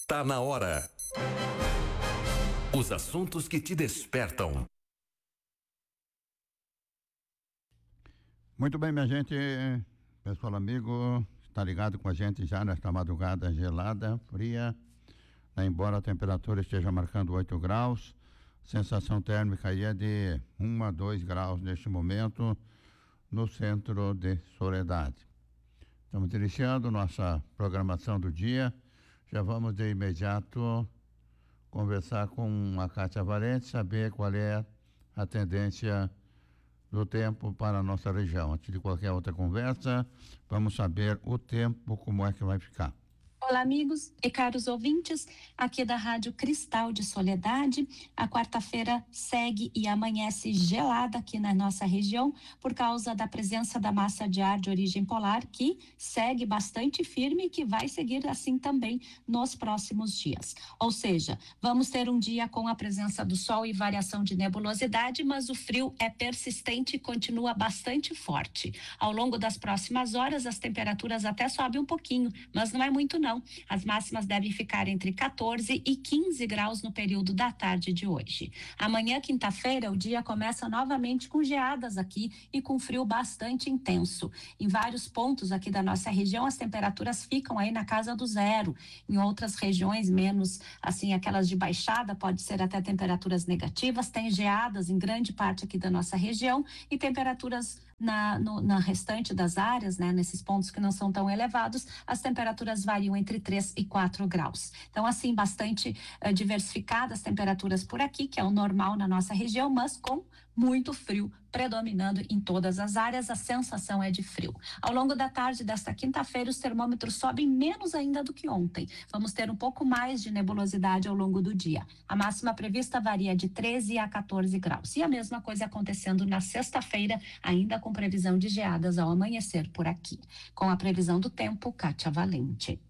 Tá na hora. Os assuntos que te despertam. Muito bem, minha gente, pessoal amigo, está ligado com a gente já nesta madrugada gelada, fria, né? Embora a temperatura esteja marcando 8 graus, sensação térmica aí é de 1 a 2 graus neste momento no centro de Soledade. Estamos iniciando nossa programação do dia, já vamos de imediato conversar com a Kátia Valente, saber qual é a tendência do tempo para a nossa região. Antes de qualquer outra conversa, vamos saber o tempo, como é que vai ficar. Olá, amigos e caros ouvintes, aqui da Rádio Cristal de Soledade. A quarta-feira segue e amanhece gelada aqui na nossa região por causa da presença da massa de ar de origem polar, que segue bastante firme e que vai seguir assim também nos próximos dias. Ou seja, vamos ter um dia com a presença do sol e variação de nebulosidade, mas o frio é persistente e continua bastante forte. Ao longo das próximas horas, as temperaturas até sobem um pouquinho, mas não é muito não. As máximas devem ficar entre 14 e 15 graus no período da tarde de hoje. Amanhã, quinta-feira, o dia começa novamente com geadas aqui e com frio bastante intenso. Em vários pontos aqui da nossa região, as temperaturas ficam aí na casa do zero. Em outras regiões, menos assim, aquelas de baixada, pode ser até temperaturas negativas. Tem geadas em grande parte aqui da nossa região e temperaturas na restante das áreas, né, nesses pontos que não são tão elevados, as temperaturas variam entre 3 e 4 graus. Então, assim, bastante diversificadas as temperaturas por aqui, que é o normal na nossa região, mas com muito frio predominando em todas as áreas, a sensação é de frio. Ao longo da tarde desta quinta-feira, os termômetros sobem menos ainda do que ontem. Vamos ter um pouco mais de nebulosidade ao longo do dia. A máxima prevista varia de 13 a 14 graus. E a mesma coisa acontecendo na sexta-feira, ainda com previsão de geadas ao amanhecer por aqui. Com a previsão do tempo, Kátia Valente.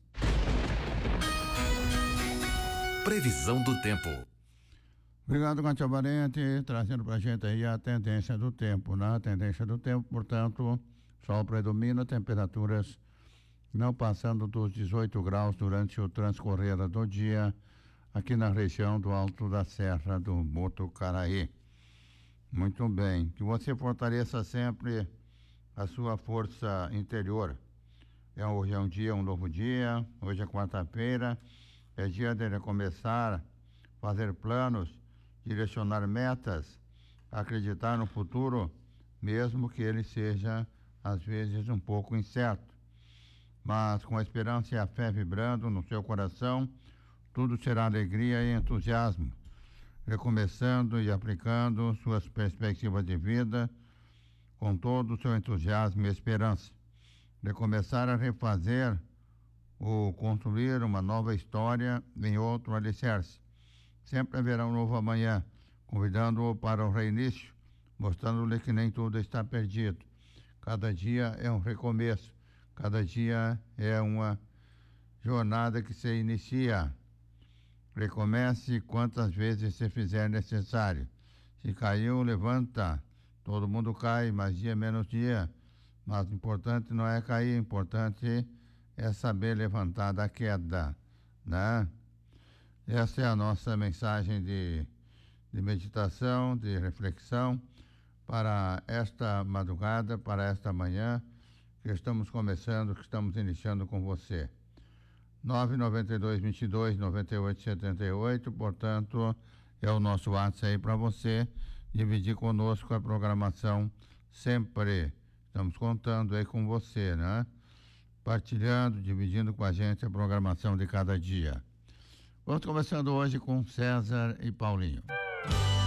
Previsão do tempo. Obrigado, Kátia Valente, trazendo para a gente aí a tendência do tempo, né? A tendência do tempo, portanto, sol predomina, temperaturas não passando dos 18 graus durante o transcorrer do dia, aqui na região do Alto da Serra do Botucaraí. Muito bem, que você fortaleça sempre a sua força interior. Hoje é um dia, um novo dia, hoje é quarta-feira, é dia de recomeçar a fazer planos, direcionar metas, acreditar no futuro, mesmo que ele seja, às vezes, um pouco incerto. Mas com a esperança e a fé vibrando no seu coração, tudo será alegria e entusiasmo, recomeçando e aplicando suas perspectivas de vida com todo o seu entusiasmo e esperança. Recomeçar a refazer ou construir uma nova história em outro alicerce. Sempre haverá um novo amanhã, convidando-o para o reinício, mostrando-lhe que nem tudo está perdido. Cada dia é um recomeço, cada dia é uma jornada que se inicia. Recomece quantas vezes se fizer necessário. Se caiu, levanta. Todo mundo cai, mais dia, menos dia. Mas o importante não é cair, o importante é saber levantar da queda, né? Essa é a nossa mensagem de meditação, de reflexão para esta madrugada, para esta manhã, que estamos começando, que estamos iniciando com você. 992-22-9878, portanto, é o nosso WhatsApp aí para você dividir conosco a programação sempre. Estamos contando aí com você, né? Partilhando, dividindo com a gente a programação de cada dia. Vamos começando hoje com César e Paulinho.